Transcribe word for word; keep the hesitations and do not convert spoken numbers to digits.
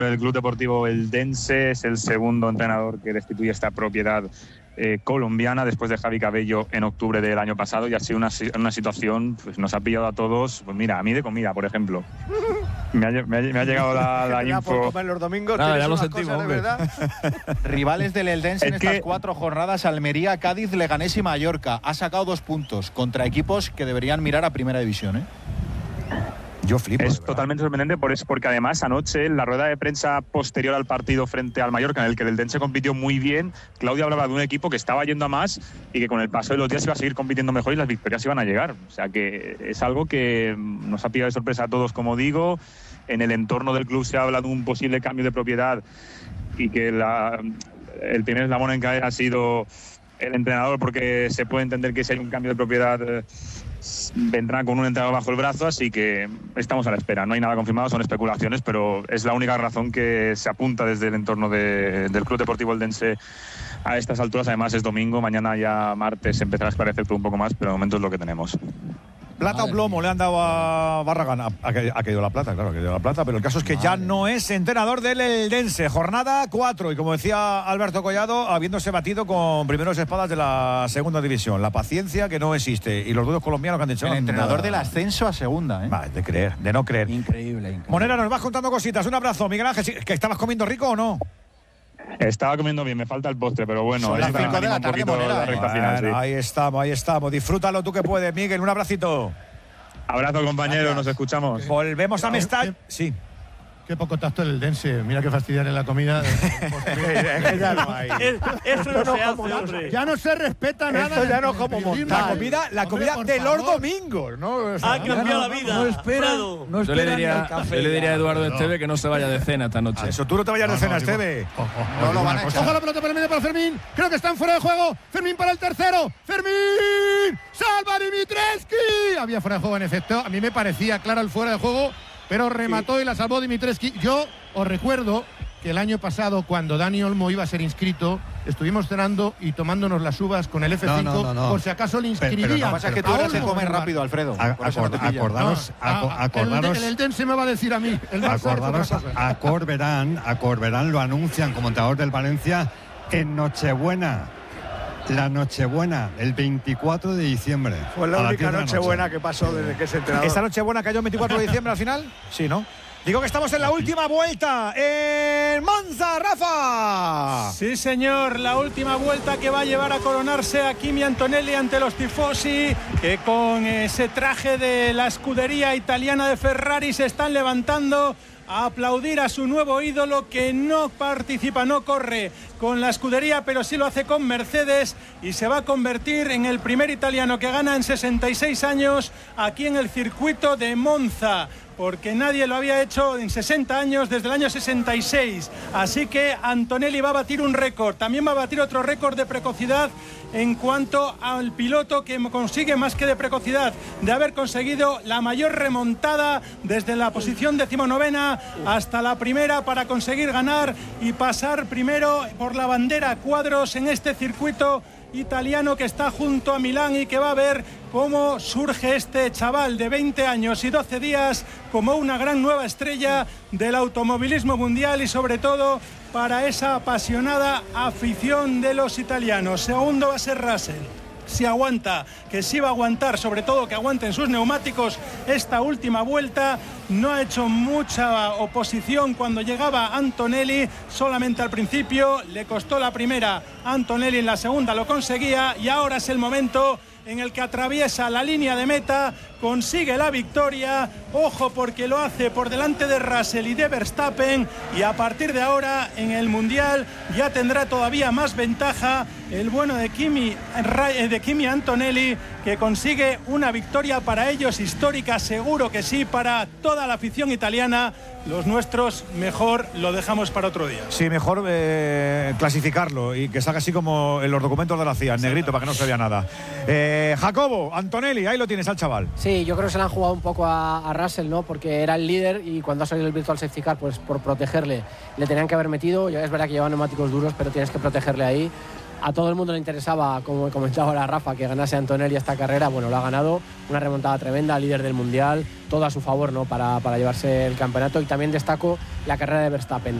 El Club Deportivo Eldense es el segundo entrenador que destituye esta propiedad eh, colombiana después de Javi Cabello en octubre del año pasado, y ha sido una, una situación, pues nos ha pillado a todos, pues mira, a mí de comida, por ejemplo. Me ha, me ha, me ha llegado la, la info. Por comer los domingos, Nada, ya lo sentimos, de verdad. Rivales del Eldense en Es que- estas cuatro jornadas: Almería, Cádiz, Leganés y Mallorca. Ha sacado dos puntos contra equipos que deberían mirar a primera división, ¿eh? Yo flipo. Es totalmente sorprendente por eso, porque además anoche en la rueda de prensa posterior al partido frente al Mallorca, en el que el Eldense compitió muy bien, Claudio hablaba de un equipo que estaba yendo a más y que con el paso de los días iba a seguir compitiendo mejor y las victorias iban a llegar. O sea que es algo que nos ha pillado de sorpresa a todos, como digo. En el entorno del club se habla de un posible cambio de propiedad y que la, el primer eslabón en caer ha sido el entrenador, porque se puede entender que si hay un cambio de propiedad eh, vendrá con un entrenador bajo el brazo, así que estamos a la espera. No hay nada confirmado, son especulaciones, pero es la única razón que se apunta desde el entorno de, del Club Deportivo Eldense a estas alturas. Además es domingo, mañana ya martes empezará a esclarecer todo un poco más, pero de momento es lo que tenemos. Plata o plomo le han dado a Barragán. Ha, ha caído la plata, claro, ha caído la plata, pero el caso es que Madre. ya no es entrenador del Eldense. Jornada cuatro, y como decía Alberto Collado, habiéndose batido con primeros espadas de la segunda división. La paciencia que no existe, y los duros colombianos que han dicho. El entrenador nada. del ascenso a segunda, ¿eh? Va, de creer, de no creer. Increíble, increíble. Monera, nos vas contando cositas. Un abrazo, Miguel Ángel. ¿Que estabas comiendo rico o no? Estaba comiendo bien, me falta el postre, pero bueno, Son las cinco de la tarde, Monera, la recta eh. final, sí. Ahí estamos, ahí estamos. Disfrútalo tú que puedes, Miguel. Un abracito. Abrazo, compañeros, nos escuchamos. Volvemos a Mestalla. Sí. Qué poco tacto el Eldense. Mira que fastidiar en la comida. ya no hay. Eso no se hace, hombre. Ya no se respeta nada. Esto ya no como montar. La comida, la comida Hombre, de por los favor. domingos, ¿no? O Ha cambiado la vida. No espera, Fredo. no Yo le espera diría, ni el café. yo le diría a Eduardo No. Esteve que no se vaya de cena esta noche. Eso, tú no te vayas No, de cena, no, digo- Esteve. Ojo, ojo, No digo lo van una a cosa. echar. Ojo la pelota por el medio para Fermín. Creo que están fuera de juego. Fermín para el tercero. Fermín. Salva Dimitrescu. Había fuera de juego en efecto. A mí me parecía claro el fuera de juego, pero remató sí. y la salvó Dimitrescu. Yo os recuerdo que el año pasado, cuando Dani Olmo iba a ser inscrito, estuvimos cenando y tomándonos las uvas con el F cinco, no, no, no. por si acaso le inscribían. Lo que pasa es que tú A eres de Olmo, comer no, rápido, Alfredo. A- Por eso no te acord- pillan. acordaros, No, aco- a- acordaros, el, el Eldense me va a decir a mí. El Barça es otra acordaros cosa. a Corberán, a Corberán lo anuncian como entrenador del Valencia en Nochebuena. La Nochebuena, el veinticuatro de diciembre. Fue la a las única diez de la noche noche. buena que pasó desde que se entrenador. ¿Esta noche buena cayó el veinticuatro de diciembre al final? Sí, ¿no? Digo que estamos en la última vuelta en Monza, Rafa. Sí, señor, la última vuelta que va a llevar a coronarse a Kimi Antonelli ante los tifosi, que con ese traje de la escudería italiana de Ferrari se están levantando a aplaudir a su nuevo ídolo, que no participa, no corre con la escudería, pero sí lo hace con Mercedes, y se va a convertir en el primer italiano que gana en sesenta y seis años aquí en el circuito de Monza, porque nadie lo había hecho en sesenta años, desde el año sesenta y seis. Así que Antonelli va a batir un récord. También va a batir otro récord de precocidad en cuanto al piloto, que consigue más que de precocidad, de haber conseguido la mayor remontada desde la posición decimonovena hasta la primera para conseguir ganar y pasar primero por la bandera cuadros en este circuito italiano que está junto a Milán, y que va a ver cómo surge este chaval de veinte años y doce días como una gran nueva estrella del automovilismo mundial, y sobre todo para esa apasionada afición de los italianos. Segundo va a ser Russell. Si aguanta, que sí va a aguantar, sobre todo que aguanten sus neumáticos esta última vuelta. No ha hecho mucha oposición cuando llegaba Antonelli, solamente al principio, le costó la primera, Antonelli en la segunda lo conseguía, y ahora es el momento en el que atraviesa la línea de meta, consigue la victoria. Ojo, porque lo hace por delante de Russell y de Verstappen, y a partir de ahora en el Mundial ya tendrá todavía más ventaja el bueno de Kimi, de Kimi Antonelli, que consigue una victoria para ellos histórica, seguro que sí, para toda la afición italiana. Los nuestros mejor lo dejamos para otro día. Sí, mejor eh, clasificarlo y que salga así como en los documentos de la C I A, en negrito, para que no se vea nada. Eh, Jacobo, Antonelli, ahí lo tienes al chaval. Sí, yo creo que se le han jugado un poco a, a Russell, ¿no? Porque era el líder, y cuando ha salido el Virtual Safety Car, pues por protegerle le tenían que haber metido. Ya es verdad que lleva neumáticos duros, pero tienes que protegerle ahí. a todo el mundo le interesaba, como comentaba ahora Rafa, que ganase Antonelli esta carrera. Bueno, lo ha ganado, una remontada tremenda, líder del Mundial, todo a su favor, ¿no? para, para llevarse el campeonato. Y también destaco la carrera de Verstappen.